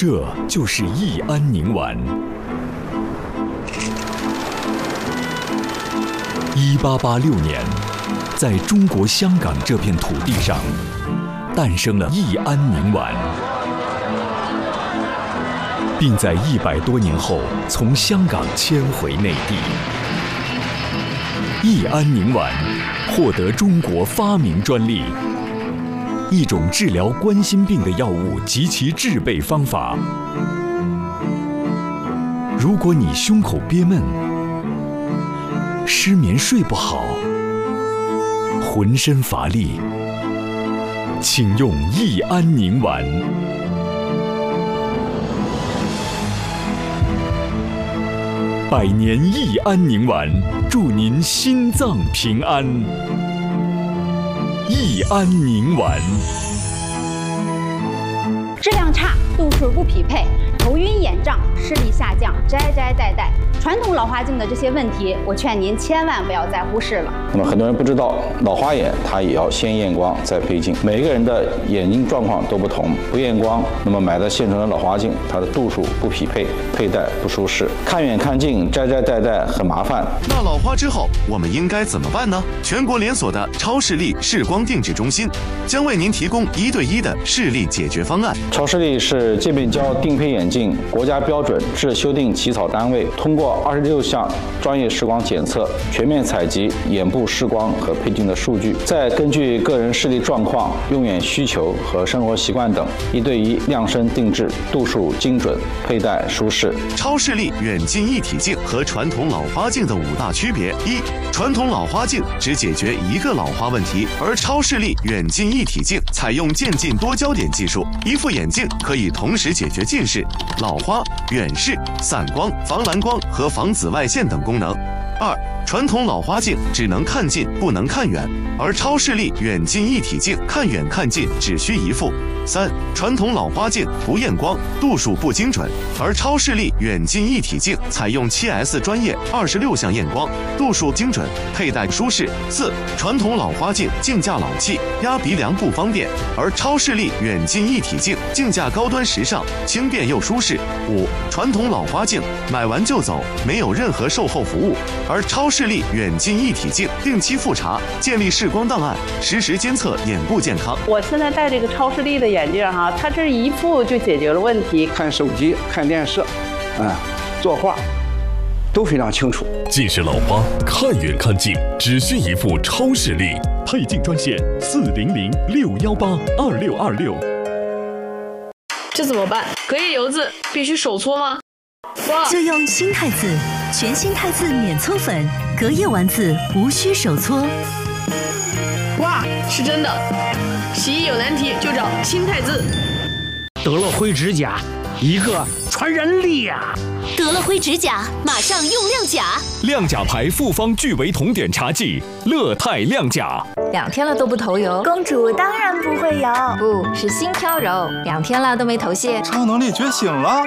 这就是益安宁丸。1886年，在中国香港这片土地上，诞生了益安宁丸，并在100多年后从香港迁回内地。益安宁丸获得中国发明专利，一种治疗冠心病的药物及其制备方法。如果你胸口憋闷、失眠睡不好、浑身乏力，请用益安宁丸。100年益安宁丸，祝您心脏平安。益安宁丸。 质量差，度数不匹配，头晕眼胀，视力下降，摘戴。传统老花镜的这些问题，我劝您千万不要再忽视了。 那么很多人不知道，老花眼它也要先验光再配镜，每个人的眼睛状况都不同，不验光，那么买的现成的老花镜，它的度数不匹配，佩戴不舒适，看远看近，摘戴很麻烦。 那老花之后，我们应该怎么办呢？全国连锁的超视力视光定制中心将为您提供1对1的视力解决方案。 超视力是界面胶定配眼镜国家标准制修订起草单位，通过26项专业视光检测，全面采集眼部视光和配镜的数据，再根据个人视力状况、用眼需求和生活习惯等，1对1量身定制，度数精准，佩戴舒适。 超视力远近一体镜和传统老花镜的5大区别：一、传统老花镜只解决一个老花问题，而超视力远近一体镜采用渐近多焦点技术，一副眼镜可以同时解决近视、老花、远视、散光、防蓝光和防紫外线等功能。2、传统老花镜只能看近不能看远，而超视力远近一体镜看远看近只需一副。3、传统老花镜不验光，度数不精准，而超视力远近一体镜采用7S 专业26项验光，度数精准，佩戴舒适。4、传统老花镜镜架老气，压鼻梁不方便，而超视力远近一体镜镜架高端时尚，轻便又舒适。5、传统老花镜买完就走，没有任何售后服务，而超视力远近一体镜定期复查，建立视光档案，实时监测眼部健康。 我现在戴这个超视力的眼镜哈，它这一副就解决了问题， 看手机、看电视，作画都非常清楚。 近视老花看远看近只需一副超视力，配镜专线400-618-2626。 这怎么办？隔夜油渍必须手搓吗？ 就用新汰渍，全新汰渍免搓粉，隔夜丸子无需手搓。 哇，是真的！洗衣有难题就找新汰渍。 得了灰指甲，一个传染力啊！ 得了灰指甲，马上用亮甲。 亮甲牌复方聚维酮碘茶剂，乐泰亮甲。 2天了都不头油， 公主当然不会油， 不是心飘柔。2天了都没头屑， 超能力觉醒了。